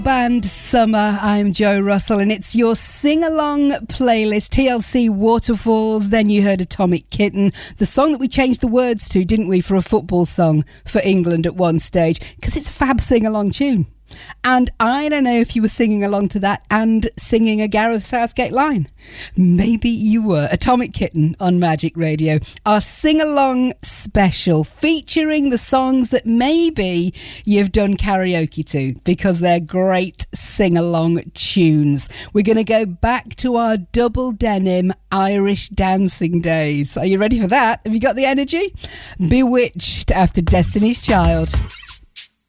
Band Summer. I'm Joe Russell and it's your sing-along playlist. TLC Waterfalls, then you heard Atomic Kitten, the song that we changed the words to, didn't we, for a football song for England at one stage, because it's a fab sing-along tune. And I don't know if you were singing along to that and singing a Gareth Southgate line. Maybe you were. Atomic Kitten on Magic Radio. Our sing-along special featuring the songs that maybe you've done karaoke to because they're great sing-along tunes. We're going to go back to our double denim Irish dancing days. Are you ready for that? Have you got the energy? Bewitched after Destiny's Child.